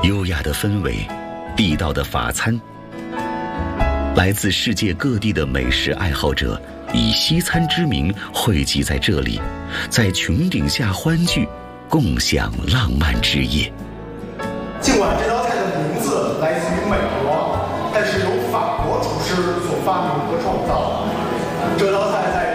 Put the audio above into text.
优雅的氛围，地道的法餐，来自世界各地的美食爱好者以西餐之名汇集在这里，在穹顶下欢聚，共享浪漫之夜。 尽管这道菜的名字来自于美国，但是由法国厨师所发明和创造。这道菜在